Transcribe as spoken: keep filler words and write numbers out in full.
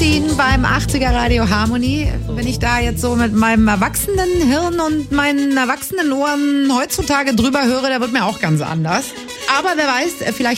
Springsteen beim achtziger Radio Harmony. Wenn ich da jetzt so mit meinem erwachsenen Hirn und meinen erwachsenen Ohren heutzutage drüber höre, da wird mir auch ganz anders. Aber wer weiß, vielleicht